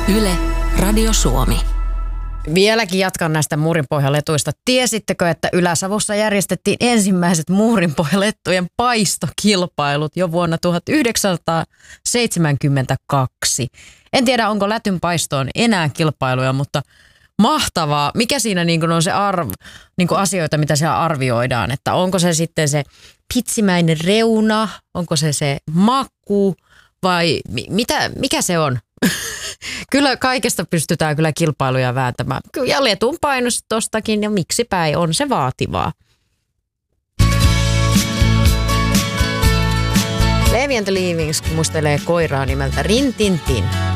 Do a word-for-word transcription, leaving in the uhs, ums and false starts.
Yle, Radio Suomi. Vieläkin jatkan näistä muurinpohjaletuista. Tiesittekö, että Ylä-Savossa järjestettiin ensimmäiset muurinpohjalettujen paistokilpailut jo vuonna tuhatyhdeksänsataaseitsemänkymmentäkaksi? En tiedä, onko lätyn paistoon enää kilpailuja, mutta mahtavaa. Mikä siinä niin kuin on se arv, niin kuin asioita, mitä siellä arvioidaan? Että onko se sitten se pitsimäinen reuna, onko se se maku vai mi- mitä, mikä se on? Kyllä kaikesta pystytään kyllä kilpailuja vääntämään. Ja letun painostostakin ja miksipä ei, on se vaativaa. Levi and the Leavings muistelee koiraa nimeltä Rin Tin Tin.